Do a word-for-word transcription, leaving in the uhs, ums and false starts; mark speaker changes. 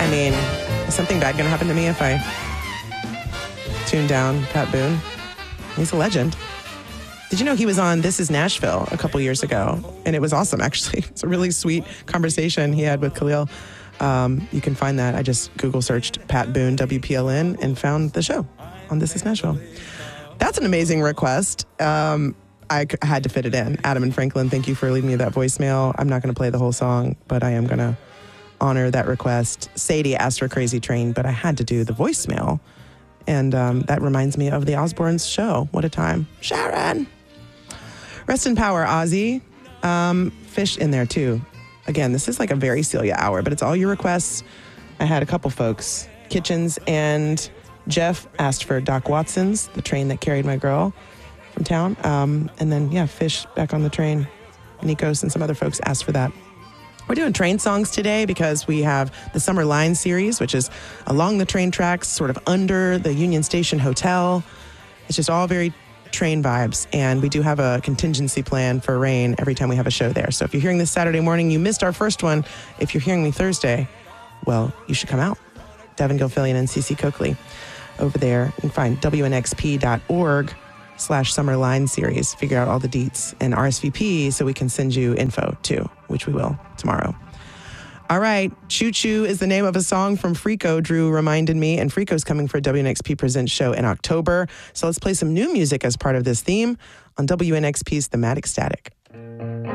Speaker 1: I mean, is something bad going to happen to me if I tune down Pat Boone? He's a legend. Did you know he was on This Is Nashville a couple years ago? And it was awesome, actually. It's a really sweet conversation he had with Khalil. Um, you can find that. I just Google searched Pat Boone, W P L N, and found the show on This Is Nashville. That's an amazing request. Um, I c- had to fit it in. Adam and Franklin, thank you for leaving me that voicemail. I'm not going to play the whole song, but I am going to honor that request. Sadie asked for Crazy Train, but I had to do the voicemail. And um, that reminds me of the Osbournes show. What a time. Sharon! Rest in power, Ozzy. Um, Fish in there, too. Again, this is like a very Celia hour, but it's all your requests. I had a couple folks. Kitchens and Jeff asked for Doc Watson's, The Train That Carried My Girl, from town. Um, and then, yeah, Fish back on the train. Nikos and some other folks asked for that. We're doing train songs today because we have the Summer Line series, which is along the train tracks, sort of under the Union Station Hotel. It's just all very train vibes. And we do have a contingency plan for rain every time we have a show there. So if you're hearing this Saturday morning, you missed our first one. If you're hearing me Thursday, well, you should come out. Devin Gilfillian and Cece Coakley over there. You can find W N X P dot org slash Summer Line series. Figure out all the deets and R S V P so we can send you info too, which we will tomorrow. All right. Choo Choo is the name of a song from Freako. Drew reminded me, and Freako's coming for a W N X P Presents show in October. So let's play some new music as part of this theme on W N X P's Thematic Static.